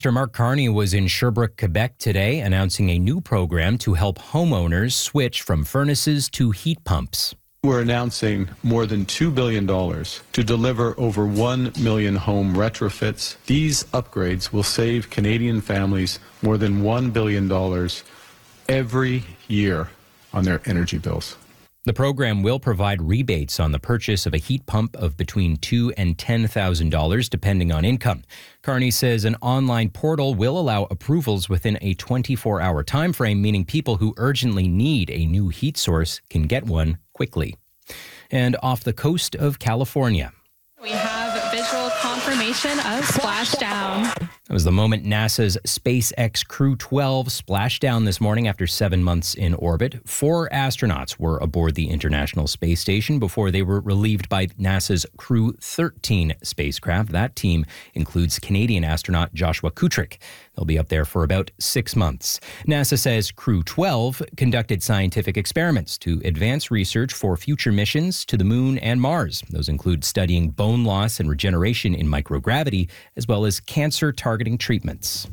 Mr. Mark Carney was in Sherbrooke, Quebec today, announcing a new program to help homeowners switch from furnaces to heat pumps. We're announcing more than $2 billion to deliver over 1 million home retrofits. These upgrades will save Canadian families more than $1 billion every year on their energy bills. The program will provide rebates on the purchase of a heat pump of between $2,000 and $10,000, depending on income. Carney says an online portal will allow approvals within a 24-hour time frame, meaning people who urgently need a new heat source can get one quickly. And off the coast of California, we have visual confirmation of splashdown. That was the moment NASA's SpaceX Crew 12 splashed down this morning after 7 months in orbit. 4 astronauts were aboard the International Space Station before they were relieved by NASA's Crew 13 spacecraft. That team includes Canadian astronaut Joshua Kutrick. They'll be up there for about 6 months. NASA says Crew 12 conducted scientific experiments to advance research for future missions to the Moon and Mars. Those include studying bone loss and regeneration in microgravity, as well as cancer targeting treatments.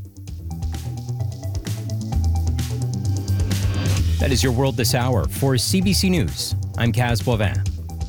That is your world this hour. For CBC News, I'm Kaz Boivin.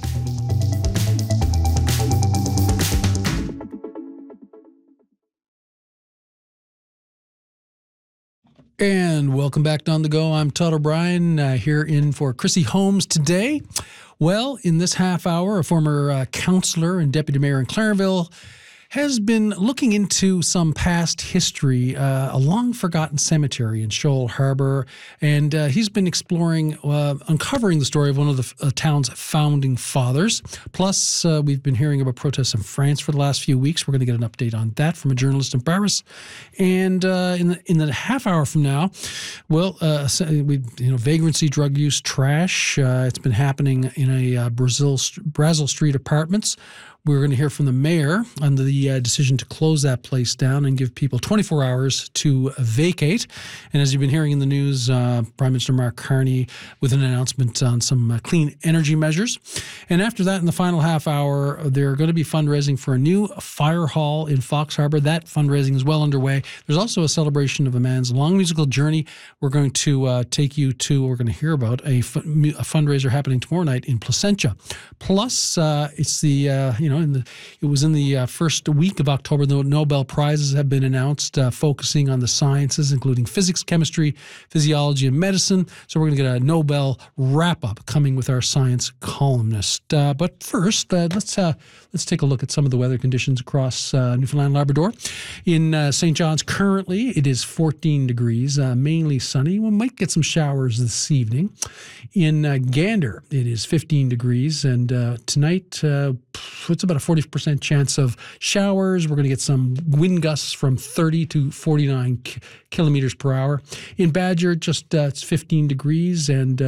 And welcome back to On The Go. I'm Todd O'Brien, here in for Chrissy Holmes today. Well, in this half hour, a former councillor and deputy mayor in Clarenville has been looking into some past history, a long-forgotten cemetery in Shoal Harbour, and he's been exploring, uncovering the story of one of the town's founding fathers. Plus, we've been hearing about protests in France for the last few weeks. We're going to get an update on that from a journalist in Paris. And in the half hour from now, well, vagrancy, drug use, trash. It's been happening in a Brazil Street apartments. We're going to hear from the mayor on the decision to close that place down and give people 24 hours to vacate. And as you've been hearing in the news, Prime Minister Mark Carney with an announcement on some clean energy measures. And after that, in the final half hour, they're going to be fundraising for a new fire hall in Fox Harbour. That fundraising is well underway. There's also a celebration of a man's long musical journey. We're going to take you to, we're going to hear about a fundraiser happening tomorrow night in Placentia. Plus, it's the, it was in the first week of October, the Nobel Prizes have been announced, focusing on the sciences, including physics, chemistry, physiology, and medicine. So we're going to get a Nobel wrap-up coming with our science columnist. But first, let's take a look at some of the weather conditions across Newfoundland and Labrador. In St. John's, currently, it is 14 degrees, mainly sunny. We might get some showers this evening. In Gander, it is 15 degrees, and tonight, it's about a 40% chance of showers. We're going to get some wind gusts from 30 to 49 kilometers per hour. In Badger, just it's 15 degrees, and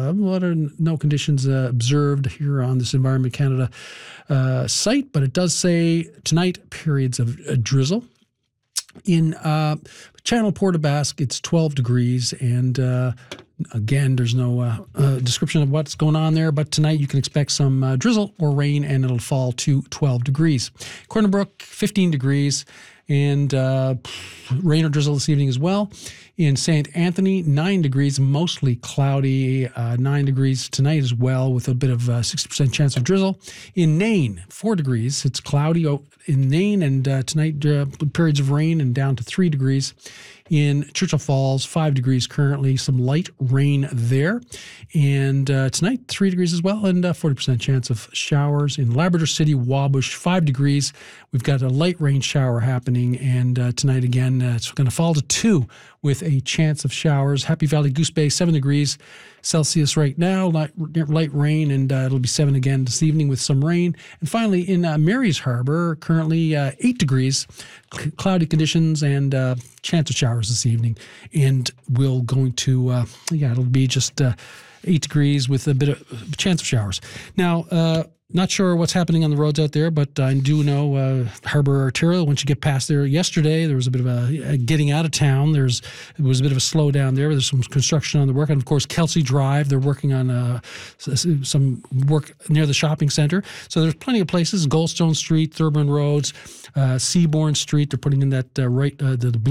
no conditions observed here on this Environment Canada site, but it does say tonight periods of drizzle. In Channel Port aux Basques, it's 12 degrees, and again, there's no description of what's going on there, but tonight you can expect some drizzle or rain, and it'll fall to 12 degrees. Corner Brook, 15 degrees, and rain or drizzle this evening as well. In St. Anthony, 9 degrees, mostly cloudy, 9 degrees tonight as well, with a bit of 60% chance of drizzle. In Nain, 4 degrees, it's cloudy in Nain, and tonight periods of rain and down to 3 degrees. In Churchill Falls, 5 degrees currently, some light rain there. And tonight, 3 degrees as well, and 40% chance of showers. In Labrador City, Wabush, 5 degrees. We've got a light rain shower happening, and tonight again, it's going to fall to 2 with a chance of showers. Happy Valley, Goose Bay, 7 degrees Celsius right now, light rain, and it'll be 7 again this evening with some rain. And finally, in Mary's Harbour, currently 8 degrees, cloudy conditions, and chance of showers this evening. And we'll going to, it'll be just 8 degrees with a bit of chance of showers. Now, not sure what's happening on the roads out there, but I do know Harbour Arterial, once you get past there yesterday, there was a bit of a getting out of town. It was a bit of a slowdown there. There's some construction on the work. And, of course, Kelsey Drive, they're working on some work near the shopping center. So there's plenty of places, Goldstone Street, Thurman Roads, Seabourn Street. They're putting in that the